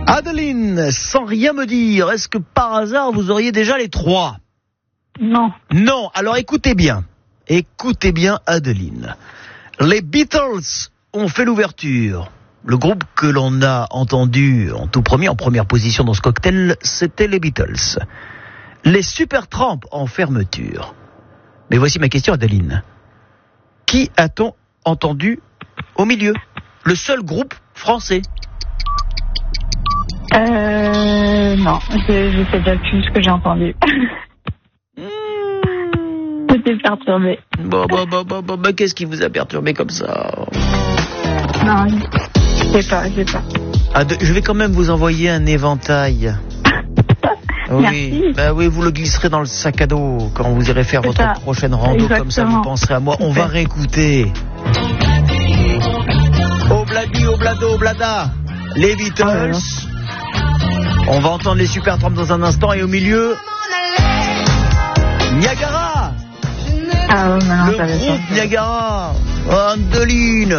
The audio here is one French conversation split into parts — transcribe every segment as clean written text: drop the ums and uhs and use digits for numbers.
Adeline, sans rien me dire, est-ce que par hasard vous auriez déjà les 3? Non. Non, alors écoutez bien. Écoutez bien Adeline. Les Beatles ont fait l'ouverture. Le groupe que l'on a entendu en tout premier, en première position dans ce cocktail, c'était les Beatles. Les Supertramp en fermeture. Mais voici ma question, Adeline. Qui a-t-on entendu au milieu? Le seul groupe français. Non, je sais déjà plus ce que j'ai entendu. J'étais perturbée. Bon, qu'est-ce qui vous a perturbé comme ça? Non, je sais pas. Je vais quand même vous envoyer un éventail. Merci. Oui, vous le glisserez dans le sac à dos quand vous irez faire votre prochaine rando. Exactement. Comme ça vous penserez à moi. On va réécouter. Obladi, oblado, oblada. Les Beatles. On va entendre les Supertramp dans un instant et au milieu, Niagara. Ah oui, maintenant, le groupe Niagara. Adeline.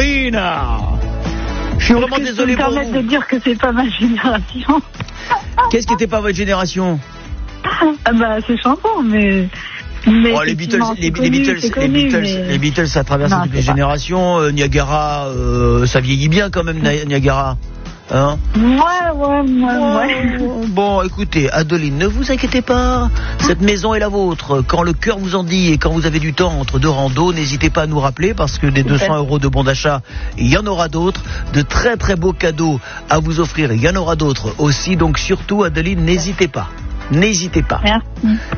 Je suis vraiment désolé pour vous. Je peux me permettre de dire que c'est pas ma génération. Qu'est-ce qui n'était pas votre génération? Ces chansons, mais les Beatles, ça traverse toutes les générations. Niagara, ça vieillit bien quand même, Niagara. Hein? Ouais. Bon, écoutez, Adeline, ne vous inquiétez pas. Cette maison est la vôtre. Quand le cœur vous en dit et quand vous avez du temps entre deux randos, n'hésitez pas à nous rappeler parce que des 200 € de bon d'achat, il y en aura d'autres. De très très beaux cadeaux à vous offrir, il y en aura d'autres aussi. Donc surtout, Adeline, n'hésitez pas. N'hésitez pas. Merci.